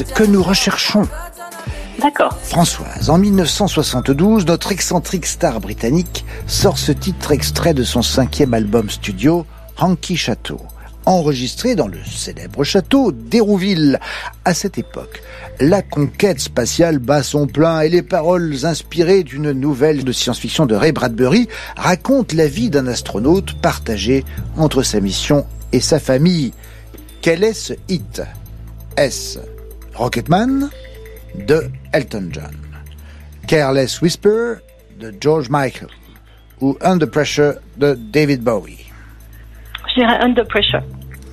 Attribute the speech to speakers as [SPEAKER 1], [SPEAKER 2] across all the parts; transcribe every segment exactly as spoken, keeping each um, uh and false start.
[SPEAKER 1] que nous recherchons.
[SPEAKER 2] D'accord.
[SPEAKER 1] Françoise, en mille neuf cent soixante-douze, notre excentrique star britannique sort ce titre extrait de son cinquième album studio, Hanky Château, enregistré dans le célèbre château d'Hérouville. À cette époque, la conquête spatiale bat son plein et les paroles inspirées d'une nouvelle de science-fiction de Ray Bradbury racontent la vie d'un astronaute partagé entre sa mission et sa famille. Quel est ce hit? Est-ce Rocketman de Elton John, Careless Whisper de George Michael ou Under Pressure de David Bowie?
[SPEAKER 2] Je dirais Under Pressure.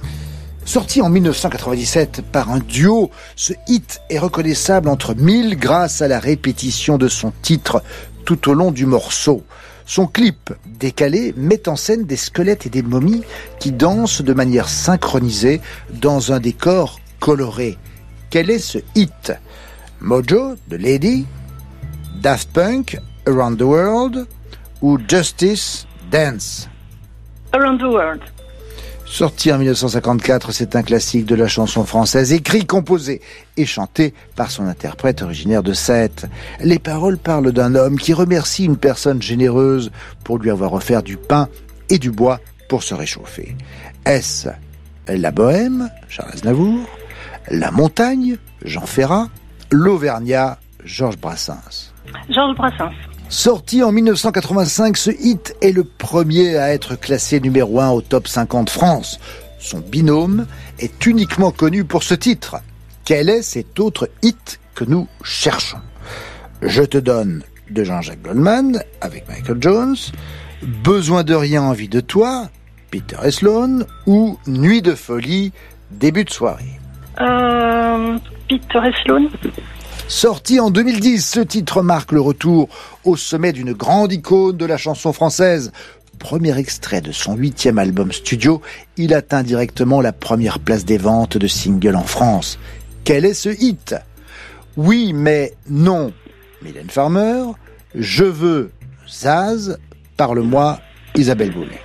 [SPEAKER 1] Sorti en mille neuf cent quatre-vingt-dix-sept par un duo, ce hit est reconnaissable entre mille grâce à la répétition de son titre tout au long du morceau. Son clip décalé met en scène des squelettes et des momies qui dansent de manière synchronisée dans un décor coloré. Quel est ce hit? Mojo de Lady, Daft Punk, Around the World ou Justice, Dance?
[SPEAKER 2] Around the World.
[SPEAKER 1] Sorti en mille neuf cent cinquante-quatre, c'est un classique de la chanson française, écrit, composé et chanté par son interprète originaire de Sète. Les paroles parlent d'un homme qui remercie une personne généreuse pour lui avoir offert du pain et du bois pour se réchauffer. Est-ce la bohème, Charles Aznavour, la montagne, Jean Ferrat, l'Auvergnat, Georges Brassens?
[SPEAKER 2] Georges Brassens.
[SPEAKER 1] Sorti en mille neuf cent quatre-vingt-cinq, ce hit est le premier à être classé numéro un au top cinquante France. Son binôme est uniquement connu pour ce titre. Quel est cet autre hit que nous cherchons? Je te donne de Jean-Jacques Goldman avec Michael Jones, Besoin de rien, envie de toi, Peter et Sloan ou Nuit de folie, début de soirée?
[SPEAKER 2] Euh, Peter et Sloan.
[SPEAKER 1] Sorti en deux mille dix, ce titre marque le retour au sommet d'une grande icône de la chanson française. Premier extrait de son huitième album studio, il atteint directement la première place des ventes de singles en France. Quel est ce hit? Oui, mais non. Mylène Farmer, Je veux Zaz, Parle-moi, Isabelle Boulay.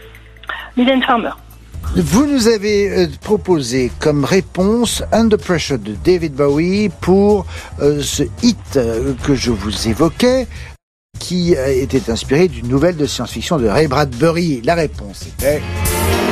[SPEAKER 2] Mylène Farmer.
[SPEAKER 1] Vous nous avez euh, proposé comme réponse Under Pressure de David Bowie pour euh, ce hit euh, que je vous évoquais, qui euh, était inspiré d'une nouvelle de science-fiction de Ray Bradbury. La réponse était